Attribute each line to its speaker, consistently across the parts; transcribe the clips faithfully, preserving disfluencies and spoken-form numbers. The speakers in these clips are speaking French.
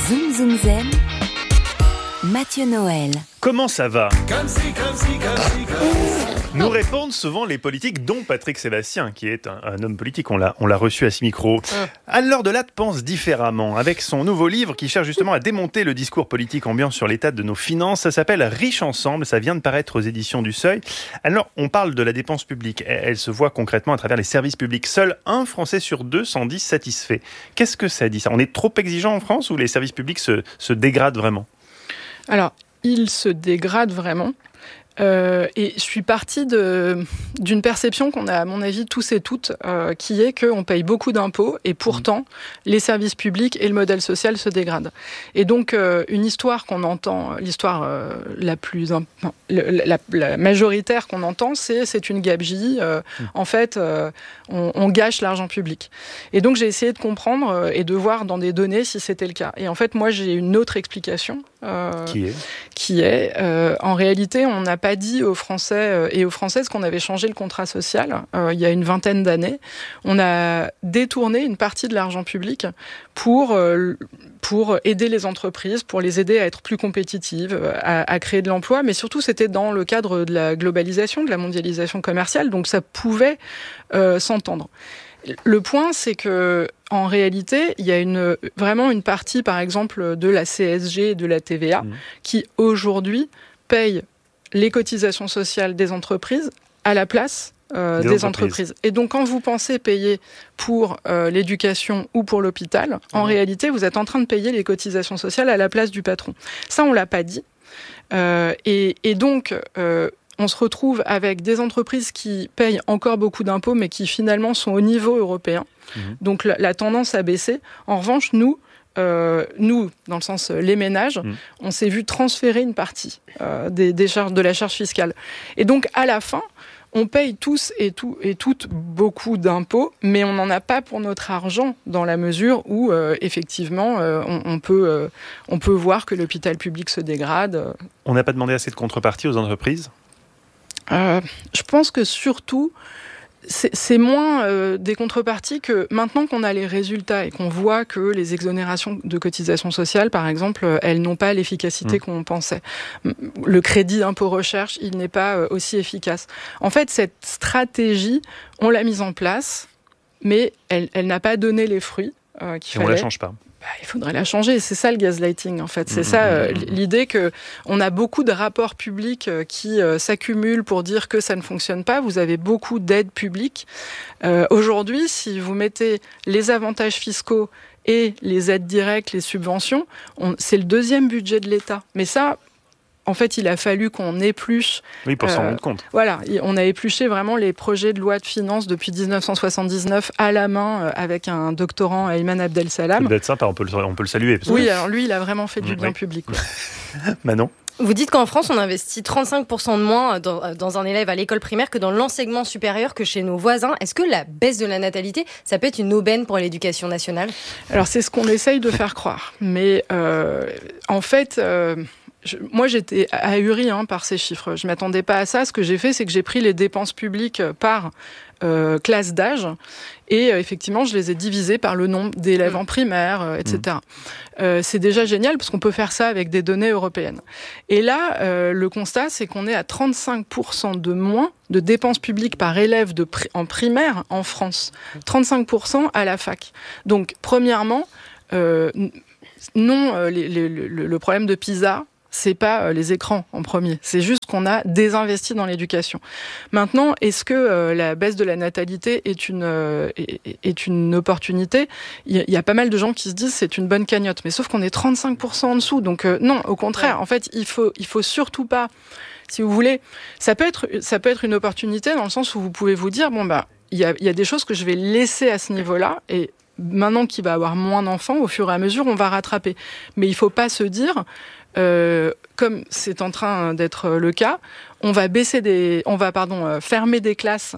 Speaker 1: Zoom Zoom Zen, Mathieu Noël.
Speaker 2: Comment ça va ?
Speaker 3: Comme si, comme si, comme si, comme si.
Speaker 2: Nous répondent souvent les politiques, dont Patrick Sébastien, qui est un, un homme politique, on l'a, on l'a reçu à ce micro. Anne-Laure Delatte pense différemment, avec son nouveau livre qui cherche justement à démonter le discours politique ambiant sur l'état de nos finances. Ça s'appelle « Riches ensemble », ça vient de paraître aux éditions du Seuil. Alors, on parle de la dépense publique. Elle, elle se voit concrètement à travers les services publics. Seul un Français sur deux s'en dit satisfait. Qu'est-ce que ça dit ça ? On est trop exigeant en France ou les services publics se, se dégradent vraiment ?
Speaker 4: Alors, il se dégrade vraiment. Euh, et je suis partie de, d'une perception qu'on a, à mon avis, tous et toutes, euh, qui est qu'on paye beaucoup d'impôts et pourtant, mmh. les services publics et le modèle social se dégradent. Et donc, euh, une histoire qu'on entend, l'histoire euh, la plus imp... la, la, la majoritaire qu'on entend, c'est c'est une gabegie. Euh, mmh. En fait, euh, on, on gâche l'argent public. Et donc, j'ai essayé de comprendre euh, et de voir dans des données si c'était le cas. Et en fait, moi, j'ai une autre explication. Euh,
Speaker 2: qui est,
Speaker 4: qui est euh, en réalité, on n'a pas dit aux Français euh, et aux Françaises qu'on avait changé le contrat social euh, il y a une vingtaine d'années. On a détourné une partie de l'argent public pour, euh, pour aider les entreprises, pour les aider à être plus compétitives, à, à créer de l'emploi, mais surtout c'était dans le cadre de la globalisation, de la mondialisation commerciale, donc ça pouvait euh, s'entendre. Le point, c'est que en réalité, il y a une, vraiment une partie, par exemple, de la C S G et de la T V A mmh. qui, aujourd'hui, paye les cotisations sociales des entreprises à la place euh, des, des entreprises. entreprises. Et donc, quand vous pensez payer pour euh, l'éducation ou pour l'hôpital, mmh. en réalité, vous êtes en train de payer les cotisations sociales à la place du patron. Ça, on ne l'a pas dit. Euh, et, et donc... Euh, on se retrouve avec des entreprises qui payent encore beaucoup d'impôts, mais qui finalement sont au niveau européen. Mmh. Donc la, la tendance a baissé. En revanche, nous, euh, nous, dans le sens les ménages, mmh. on s'est vu transférer une partie euh, des, des charges, de la charge fiscale. Et donc à la fin, on paye tous et, tout, et toutes beaucoup d'impôts, mais on n'en a pas pour notre argent dans la mesure où, euh, effectivement, euh, on, on, peut, euh, on peut voir que l'hôpital public se dégrade.
Speaker 2: On n'a pas demandé assez de contrepartie aux entreprises ?
Speaker 4: Euh, je pense que surtout, c'est, c'est moins euh, des contreparties que maintenant qu'on a les résultats et qu'on voit que les exonérations de cotisations sociales, par exemple, elles n'ont pas l'efficacité mmh. qu'on pensait. Le crédit d'impôt recherche, il n'est pas euh, aussi efficace. En fait, cette stratégie, on l'a mise en place, mais elle, elle n'a pas donné les fruits euh, qu'il
Speaker 2: et
Speaker 4: fallait.
Speaker 2: On ne la change pas.
Speaker 4: Bah, il faudrait la changer. C'est ça le gaslighting, en fait. C'est mmh, ça euh, mmh. l'idée qu'on a beaucoup de rapports publics euh, qui euh, s'accumulent pour dire que ça ne fonctionne pas. Vous avez beaucoup d'aides publiques. Euh, aujourd'hui, si vous mettez les avantages fiscaux et les aides directes, les subventions, on, c'est le deuxième budget de l'État. Mais ça... En fait, il a fallu qu'on épluche...
Speaker 2: Oui, pour euh, s'en rendre compte.
Speaker 4: Voilà, on a épluché vraiment les projets de loi de finances depuis dix-neuf cent soixante-dix-neuf à la main, euh, avec un doctorant, Ayman Abdel Salam.
Speaker 2: Ça doit être sympa, on peut le, on peut le saluer.
Speaker 4: Oui, alors lui, il a vraiment fait du mmh, bien oui. public.
Speaker 2: Manon ?
Speaker 5: Vous dites qu'en France, on investit trente-cinq pour cent de moins dans, dans un élève à l'école primaire que dans l'enseignement supérieur que chez nos voisins. Est-ce que la baisse de la natalité, ça peut être une aubaine pour l'éducation nationale ?
Speaker 4: Alors, c'est ce qu'on essaye de faire croire. Mais euh, en fait... Euh, Je, moi, j'étais ahurie hein, par ces chiffres. Je ne m'attendais pas à ça. Ce que j'ai fait, c'est que j'ai pris les dépenses publiques par euh, classe d'âge et euh, effectivement, je les ai divisées par le nombre d'élèves en primaire, euh, et cetera. Mmh. Euh, c'est déjà génial parce qu'on peut faire ça avec des données européennes. Et là, euh, le constat, c'est qu'on est à trente-cinq pour cent de moins de dépenses publiques par élève de pri- en primaire en France. trente-cinq pour cent à la fac. Donc, premièrement, euh, non, euh, les, les, le, le problème de PISA, c'est pas les écrans en premier. C'est juste qu'on a désinvesti dans l'éducation. Maintenant, est-ce que euh, la baisse de la natalité est une, euh, est, est une opportunité ? Il y, y a pas mal de gens qui se disent c'est une bonne cagnotte. Mais sauf qu'on est trente-cinq pour cent en dessous. Donc euh, non, au contraire. Ouais. En fait, il faut, il faut surtout pas... Si vous voulez, ça peut être, ça peut être une opportunité dans le sens où vous pouvez vous dire, bon, bah, il y a, y a des choses que je vais laisser à ce niveau-là et maintenant qu'il va avoir moins d'enfants, au fur et à mesure, on va rattraper. Mais il ne faut pas se dire... Euh, comme c'est en train d'être le cas, on va baisser des, on va pardon euh, fermer des classes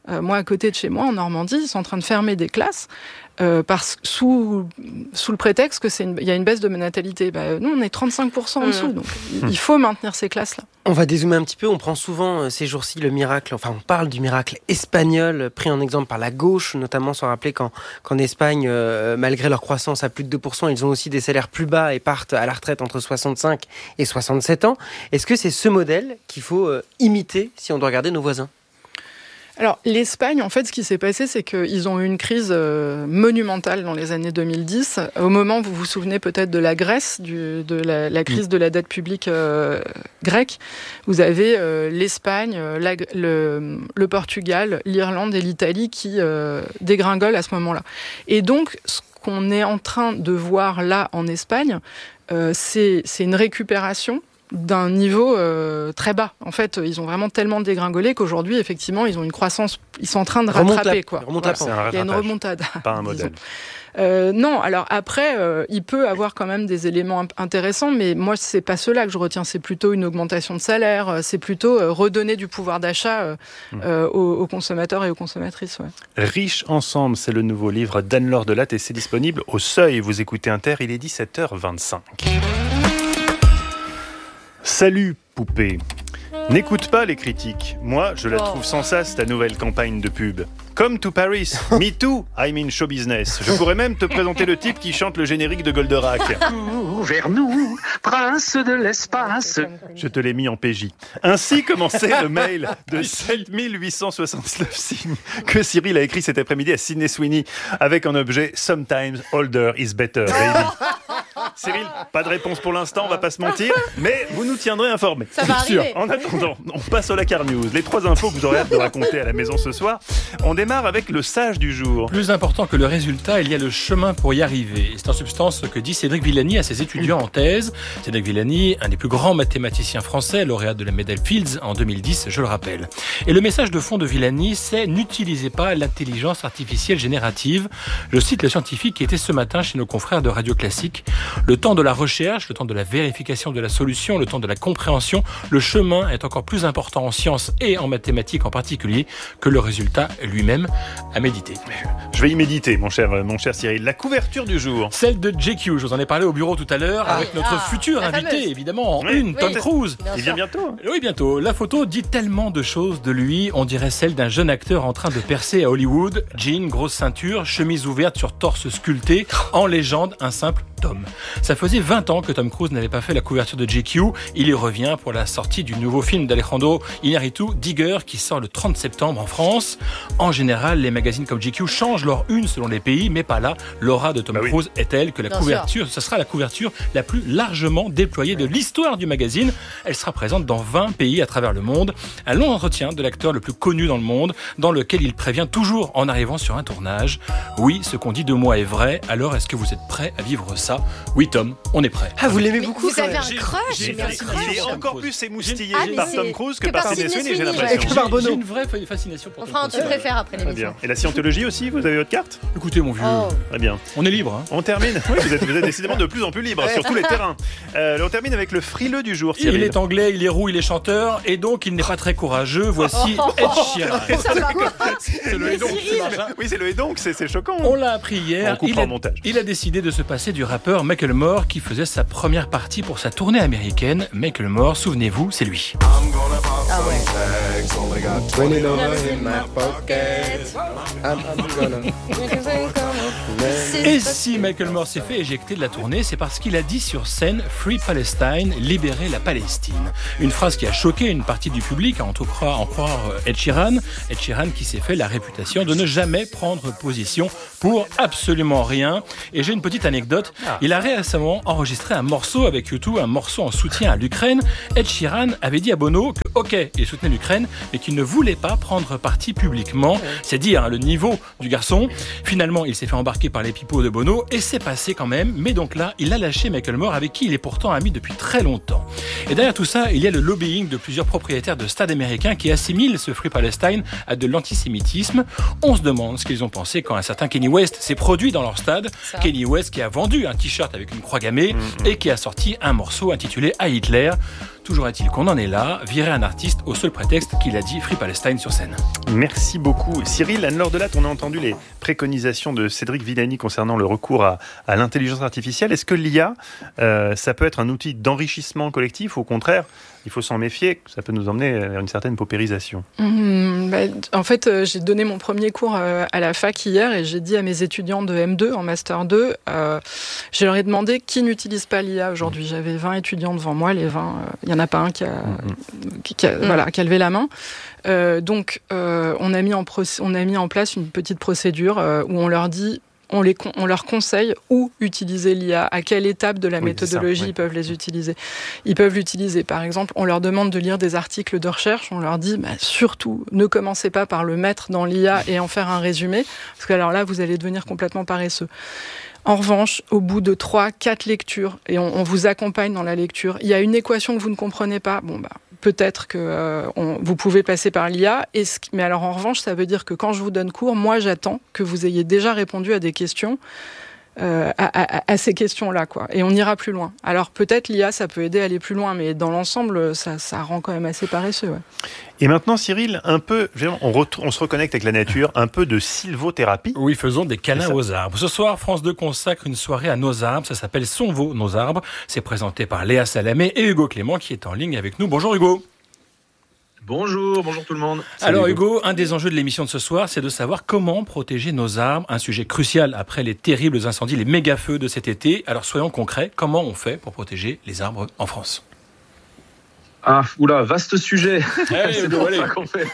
Speaker 4: Euh, moi, à côté de chez moi, en Normandie, ils sont en train de fermer des classes euh, parce, sous, sous le prétexte qu'il y a une baisse de natalité. Bah, nous, on est trente-cinq pour cent en dessous, donc mmh. il faut maintenir ces classes-là.
Speaker 6: On va dézoomer un petit peu, on prend souvent euh, ces jours-ci le miracle, enfin on parle du miracle espagnol, pris en exemple par la gauche, notamment sans rappeler qu'en, qu'en Espagne, euh, malgré leur croissance à plus de deux pour cent, ils ont aussi des salaires plus bas et partent à la retraite entre soixante-cinq et soixante-sept ans. Est-ce que c'est ce modèle qu'il faut euh, imiter si on doit regarder nos voisins ?
Speaker 4: Alors, l'Espagne, en fait, ce qui s'est passé, c'est qu'ils ont eu une crise euh, monumentale dans les années deux mille dix. Au moment, vous vous souvenez peut-être de la Grèce, du, de la, la crise de la dette publique euh, grecque. Vous avez euh, l'Espagne, la, le, le Portugal, l'Irlande et l'Italie qui euh, dégringolent à ce moment-là. Et donc, ce qu'on est en train de voir là en Espagne, euh, c'est, c'est une récupération d'un niveau euh, très bas. En fait, ils ont vraiment tellement dégringolé qu'aujourd'hui, effectivement, ils ont une croissance, ils sont en train de rattraper. La, quoi.
Speaker 6: Voilà.
Speaker 2: C'est un
Speaker 4: Il y a une remontade.
Speaker 2: Pas un modèle.
Speaker 4: Euh, non, alors après, euh, il peut avoir quand même des éléments imp- intéressants, mais moi, c'est pas cela que je retiens. C'est plutôt une augmentation de salaire, euh, c'est plutôt euh, redonner du pouvoir d'achat euh, mmh. euh, aux, aux consommateurs et aux consommatrices. Ouais.
Speaker 2: Riches ensemble, c'est le nouveau livre d'Anne-Laure Delatte et c'est disponible au Seuil. Vous écoutez Inter, il est dix-sept heures vingt-cinq. Salut, poupée. N'écoute pas les critiques. Moi, je la trouve sans sas, ta nouvelle campagne de pub. Come to Paris. Me too. I'm in show business. Je pourrais même te présenter le type qui chante le générique de Goldorak.
Speaker 3: Vers nous, prince de l'espace.
Speaker 2: Je te l'ai mis en P J. Ainsi commençait le mail de sept mille huit cent soixante-neuf signes que Cyril a écrit cet après-midi à Sydney Sweeney avec un objet « Sometimes older is better, baby ». Cyril, pas de réponse pour l'instant, on va pas se mentir, mais vous nous tiendrez informés.
Speaker 5: Ça va arriver.
Speaker 2: En attendant, on passe au Lakar News. Les trois infos que vous aurez hâte de raconter à la maison ce soir. On démarre avec le sage du jour.
Speaker 7: Plus important que le résultat, il y a le chemin pour y arriver. C'est en substance ce que dit Cédric Villani à ses étudiants en thèse. Cédric Villani, un des plus grands mathématiciens français, lauréat de la médaille Fields en deux mille dix, je le rappelle. Et le message de fond de Villani, c'est « N'utilisez pas l'intelligence artificielle générative ». Je cite le scientifique qui était ce matin chez nos confrères de Radio Classique. Le temps de la recherche, le temps de la vérification de la solution, le temps de la compréhension, le chemin est encore plus important en sciences et en mathématiques en particulier que le résultat lui-même à méditer.
Speaker 2: Je vais y méditer, mon cher, mon cher Cyril. La couverture du jour.
Speaker 7: Celle de J Q, je vous en ai parlé au bureau tout à l'heure, ah, avec notre ah, futur invité, fameuse. évidemment, en oui, une, oui, Tom Cruise.
Speaker 2: Il vient bientôt. Hein.
Speaker 7: Oui, bientôt. La photo dit tellement de choses de lui, on dirait celle d'un jeune acteur en train de percer à Hollywood. Jean, grosse ceinture, chemise ouverte sur torse sculpté, en légende, un simple Tom. Ça faisait vingt ans que Tom Cruise n'avait pas fait la couverture de J Q. Il y revient pour la sortie du nouveau film d'Alejandro Iñárritu, Digger, qui sort le trente septembre en France. En général, les magazines comme J Q changent leur une selon les pays, mais pas là. L'aura de Tom bah Cruise oui. est telle que la Bien couverture, sûr. ce sera la couverture la plus largement déployée de l'histoire du magazine. Elle sera présente dans vingt pays à travers le monde. Un long entretien de l'acteur le plus connu dans le monde, dans lequel il prévient toujours en arrivant sur un tournage. Oui, ce qu'on dit de moi est vrai, alors est-ce que vous êtes prêts à vivre ça ? Oui, Tom, on est prêt.
Speaker 6: Ah, vous l'aimez beaucoup.
Speaker 5: Vous avez un crush,
Speaker 2: j'ai,
Speaker 5: mais un crush.
Speaker 2: Il est encore plus émoustillé
Speaker 5: ah,
Speaker 2: par Tom Cruise que, que par Sydney Sweeney, j'ai l'impression.
Speaker 7: J'ai, j'ai une vraie fascination pour
Speaker 5: on
Speaker 7: Tom
Speaker 5: fera un
Speaker 7: Cruise.
Speaker 5: tu préfères après l'émission.
Speaker 2: Et la scientologie aussi, vous avez votre carte ?
Speaker 7: Écoutez, mon vieux.
Speaker 5: Oh.
Speaker 2: Très bien.
Speaker 7: On est libre. Hein.
Speaker 2: On termine. Oui, vous êtes, vous êtes décidément de plus en plus libre sur tous les terrains. Euh, on termine avec le frileux du jour, Cyril.
Speaker 7: Il est anglais, il est roux, il est chanteur, et donc il n'est pas très courageux. Voici Ed Sheeran.
Speaker 2: C'est le et donc. Oui, c'est le et donc, c'est, c'est choquant.
Speaker 7: On l'a appris hier.
Speaker 2: On coupera
Speaker 7: il, a,
Speaker 2: au montage.
Speaker 7: il a décidé de se passer du rappeur Macklemore qui faisait sa première partie pour sa tournée américaine. Macklemore, souvenez-vous, c'est lui.
Speaker 5: Ah ouais.
Speaker 7: Et si Macklemore s'est fait éjecter de la tournée, c'est parce qu'il a dit sur scène « Free Palestine, libérer la Palestine ». Une phrase qui a choqué une partie du public, à en croire, en croire Ed Sheeran. Ed Sheeran qui s'est fait la réputation de ne jamais prendre position pour absolument rien. Et j'ai une petite anecdote. Il a récemment enregistré un morceau avec U deux, un morceau en soutien à l'Ukraine. Ed Sheeran avait dit à Bono que, ok, il soutenait l'Ukraine, mais qu'il ne voulait pas prendre parti publiquement. C'est dire hein, le niveau du garçon. Finalement, il s'est fait embarquer par les pipeaux de Bono et c'est passé quand même. Mais donc là, il a lâché Macklemore avec qui il est pourtant ami depuis très longtemps. Et derrière tout ça, il y a le lobbying de plusieurs propriétaires de stades américains qui assimilent ce Free Palestine à de l'antisémitisme. On se demande ce qu'ils ont pensé quand un certain Kanye West s'est produit dans leur stade. Ça. Kanye West qui a vendu un t-shirt avec une croix gammée mmh. et qui a sorti un morceau intitulé « À Hitler ». Toujours est-il qu'on en est là, virer un artiste au seul prétexte qu'il a dit Free Palestine sur scène.
Speaker 2: Merci beaucoup. Cyril, Anne-Laure Delatte, on a entendu les préconisations de Cédric Villani concernant le recours à, à l'intelligence artificielle. Est-ce que l'I A, euh, ça peut être un outil d'enrichissement collectif ou au contraire, il faut s'en méfier, ça peut nous emmener vers une certaine paupérisation?
Speaker 4: Mmh, bah, en fait, euh, j'ai donné mon premier cours euh, à la fac hier et j'ai dit à mes étudiants de M deux, en Master deux, euh, je leur ai demandé qui n'utilise pas l'I A aujourd'hui. J'avais vingt étudiants devant moi, les vingt, il euh, n'y en a pas un qui a, mmh. qui, qui, a, mmh. voilà, qui a levé la main. Euh, donc, euh, on, a mis en proc- on a mis en place une petite procédure euh, où on leur dit... On, les con- on leur conseille où utiliser l'I A, à quelle étape de la oui, méthodologie ça, oui. ils peuvent les utiliser. Ils peuvent l'utiliser, par exemple, on leur demande de lire des articles de recherche, on leur dit bah, surtout ne commencez pas par le mettre dans l'I A et en faire un résumé, parce que alors là vous allez devenir complètement paresseux. En revanche, au bout de trois, quatre lectures, et on, on vous accompagne dans la lecture, il y a une équation que vous ne comprenez pas, bon bah peut-être que euh, on, vous pouvez passer par l'I A, et ce, mais alors en revanche, ça veut dire que quand je vous donne cours, moi j'attends que vous ayez déjà répondu à des questions, euh, à, à, à ces questions-là, quoi. Et on ira plus loin. Alors peut-être l'I A, ça peut aider à aller plus loin, mais dans l'ensemble, ça, ça rend quand même assez paresseux. Ouais.
Speaker 2: Et maintenant, Cyril, un peu, on, ret- on se reconnecte avec la nature, un peu de sylvothérapie.
Speaker 7: Oui, faisons des câlins aux arbres. Ce soir, France deux consacre une soirée à nos arbres. Ça s'appelle Sont vos nos arbres. C'est présenté par Léa Salamé et Hugo Clément qui est en ligne avec nous. Bonjour Hugo.
Speaker 8: Bonjour, bonjour tout le monde.
Speaker 7: Salut Alors Hugo. Hugo, un des enjeux de l'émission de ce soir, c'est de savoir comment protéger nos arbres, un sujet crucial après les terribles incendies, les méga-feux de cet été. Alors soyons concrets, comment on fait pour protéger les arbres en France ?
Speaker 8: Ah, oula, vaste sujet.
Speaker 7: Allez,
Speaker 8: c'est, pour ça qu'on fait...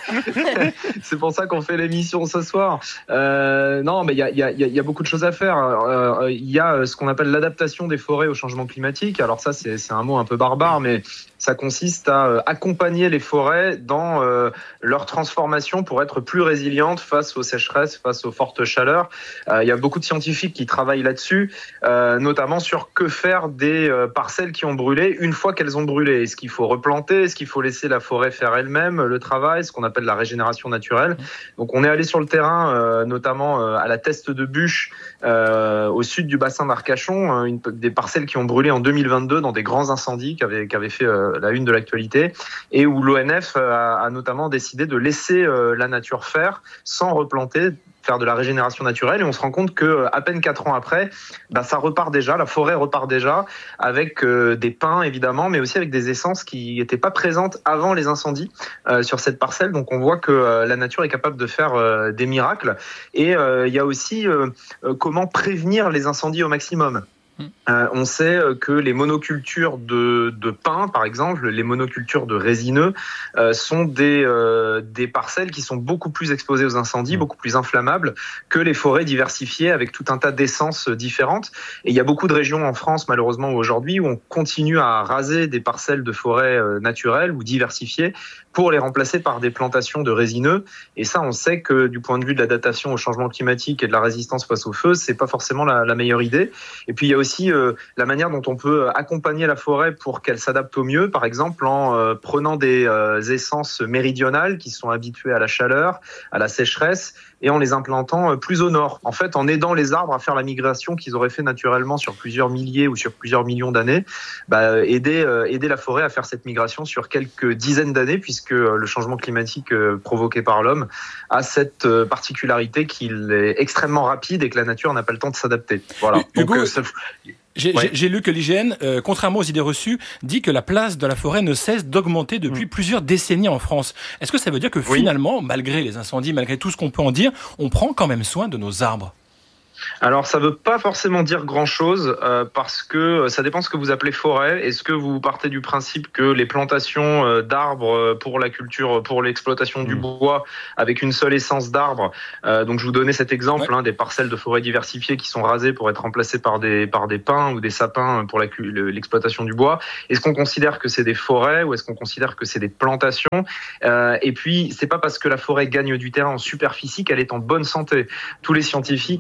Speaker 8: c'est pour ça qu'on fait l'émission ce soir. Euh, non, mais il y a, y, a, y a beaucoup de choses à faire. Il euh, y a ce qu'on appelle l'adaptation des forêts au changement climatique. Alors ça, c'est, c'est un mot un peu barbare, mais ça consiste à accompagner les forêts dans euh, leur transformation pour être plus résilientes face aux sécheresses, face aux fortes chaleurs. Il euh, y a beaucoup de scientifiques qui travaillent là-dessus, euh, notamment sur que faire des euh, parcelles qui ont brûlé une fois qu'elles ont brûlé. Est-ce qu'il faut replanter? Est-ce qu'il faut laisser la forêt faire elle-même le travail, ce qu'on appelle la régénération naturelle? Donc on est allé sur le terrain, euh, notamment euh, à la Teste de Buch, euh, au sud du bassin d'Arcachon, une, des parcelles qui ont brûlé en deux mille vingt-deux dans des grands incendies qui avaient, qui avaient fait euh, la une de l'actualité, et où l'O N F a, a notamment décidé de laisser euh, la nature faire sans replanter, faire de la régénération naturelle, et on se rend compte que à peine quatre ans après, bah, ça repart déjà, la forêt repart déjà avec euh, des pins évidemment, mais aussi avec des essences qui n'étaient pas présentes avant les incendies euh, sur cette parcelle. Donc on voit que euh, la nature est capable de faire euh, des miracles, et il euh, y a aussi euh, euh, comment prévenir les incendies au maximum. Euh, on sait que les monocultures de, de pins, par exemple, les monocultures de résineux, euh, sont des, euh, des parcelles qui sont beaucoup plus exposées aux incendies, beaucoup plus inflammables que les forêts diversifiées avec tout un tas d'essences différentes. Et il y a beaucoup de régions en France, malheureusement, aujourd'hui, où on continue à raser des parcelles de forêts euh, naturelles ou diversifiées pour les remplacer par des plantations de résineux. Et ça, on sait que du point de vue de l'adaptation au changement climatique et de la résistance face au feu, c'est pas forcément la, la meilleure idée. Et puis il y a aussi euh, la manière dont on peut accompagner la forêt pour qu'elle s'adapte au mieux, par exemple en euh, prenant des euh, essences méridionales qui sont habituées à la chaleur, à la sécheresse, et en les implantant plus au nord. En fait, en aidant les arbres à faire la migration qu'ils auraient fait naturellement sur plusieurs milliers ou sur plusieurs millions d'années, bah, aider, euh, aider la forêt à faire cette migration sur quelques dizaines d'années, puisque le changement climatique euh, provoqué par l'homme a cette euh, particularité qu'il est extrêmement rapide et que la nature n'a pas le temps de s'adapter. Voilà.
Speaker 7: Hugo,
Speaker 8: Donc, euh, ça...
Speaker 7: J'ai,
Speaker 8: ouais.
Speaker 7: j'ai lu que l'I G N, euh, contrairement aux idées reçues, dit que la place de la forêt ne cesse d'augmenter depuis mmh. plusieurs décennies en France. Est-ce que ça veut dire que
Speaker 8: oui.
Speaker 7: finalement, malgré les incendies, malgré tout ce qu'on peut en dire, on prend quand même soin de nos arbres ?
Speaker 8: Alors ça veut pas forcément dire grand-chose euh, parce que ça dépend ce que vous appelez forêt. Est-ce que vous partez du principe que les plantations euh, d'arbres pour la culture, pour l'exploitation mmh. du bois avec une seule essence d'arbres, euh, donc je vous donnais cet exemple, ouais. hein, des parcelles de forêts diversifiées qui sont rasées pour être remplacées par des par des pins ou des sapins pour la, l'exploitation du bois. Est-ce qu'on considère que c'est des forêts ou est-ce qu'on considère que c'est des plantations? euh, Et puis c'est pas parce que la forêt gagne du terrain en superficie qu'elle est en bonne santé. Tous les scientifiques alertent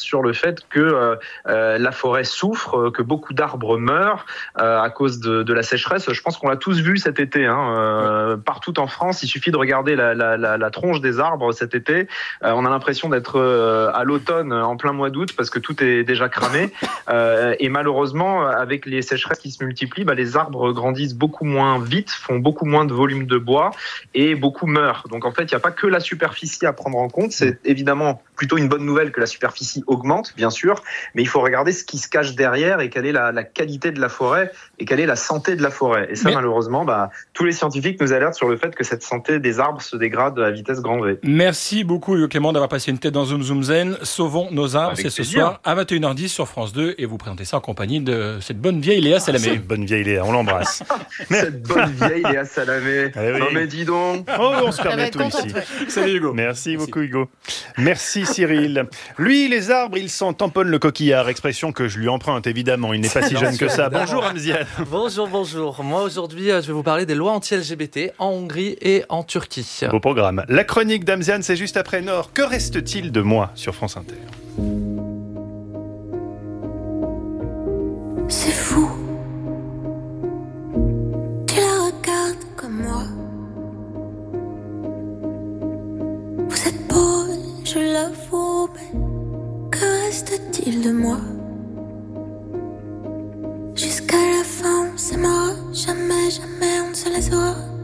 Speaker 8: sur le fait que euh, euh, la forêt souffre, que beaucoup d'arbres meurent euh, à cause de, de la sécheresse. Je pense qu'on l'a tous vu cet été, hein, euh, partout en France. Il suffit de regarder la, la, la, la tronche des arbres cet été. Euh, on a l'impression d'être euh, à l'automne, en plein mois d'août, parce que tout est déjà cramé. Euh, et malheureusement, avec les sécheresses qui se multiplient, bah, les arbres grandissent beaucoup moins vite, font beaucoup moins de volume de bois et beaucoup meurent. Donc en fait, il n'y a pas que la superficie à prendre en compte. C'est évidemment plutôt une bonne nouvelle que la superficie augmente, bien sûr, mais il faut regarder ce qui se cache derrière et quelle est la, la qualité de la forêt et quelle est la santé de la forêt. Et ça, mais... malheureusement, bah, tous les scientifiques nous alertent sur le fait que cette santé des arbres se dégrade à vitesse grand V.
Speaker 7: Merci beaucoup, Hugo Clément, d'avoir passé une tête dans Zoom Zoom Zen. Sauvons nos arbres, c'est ce soir à vingt et une heures dix sur France deux, et vous présentez ça en compagnie de cette bonne vieille Léa Salamé.
Speaker 2: Ah, cette bonne vieille Léa, on l'embrasse.
Speaker 8: Cette bonne vieille Léa Salamé.
Speaker 2: Eh oui.
Speaker 8: Non mais dis donc.
Speaker 2: Oh, on se permet tout ici.
Speaker 7: Salut Hugo.
Speaker 2: Merci, Merci beaucoup Hugo. Merci Cyril. Lui, les arbres, il s'en tamponne le coquillard. Expression que je lui emprunte, évidemment. Il n'est pas si jeune que ça. Bonjour Amziane.
Speaker 9: Bonjour, bonjour. Moi aujourd'hui, je vais vous parler des lois anti-L G B T en Hongrie et en Turquie.
Speaker 2: Beau programme. La chronique d'Amziane, c'est juste après Nord. Que reste-t-il de moi sur France Inter ?
Speaker 10: C'est fou. Tu la regardes comme moi. Vous êtes beau, je l'avoue, mais que reste-t-il de moi? Jusqu'à la fin, on s'aimera. Jamais, jamais on ne se laissera.